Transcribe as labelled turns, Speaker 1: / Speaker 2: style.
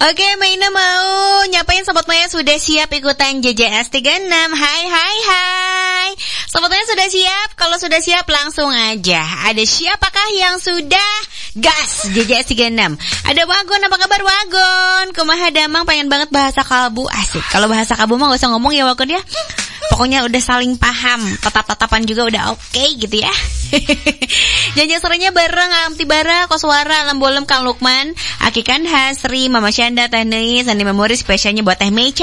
Speaker 1: Oke, Maina mau nyapain Sobat Maya sudah siap ikutan JJS 36. Hai. Sobat Maya sudah siap? Kalau sudah siap langsung aja. Ada siapakah yang sudah gas JJS 36? Ada Wagon, apa kabar Wagon? Kumaha damang, pengen banget bahasa kalbu. Asik. Kalau bahasa kalbu mah gak usah ngomong ya Wagon ya. Pokoknya udah saling paham, tetap-tetapan juga udah oke gitu ya. Janji sorenya bareng Alam Tibara, Koswara, Alam Bolem, Kang Lukman, Aki Kanha, Sri, Mama Syanda, Teh Neis, Sandi Memori spesialnya buat Teh Meca.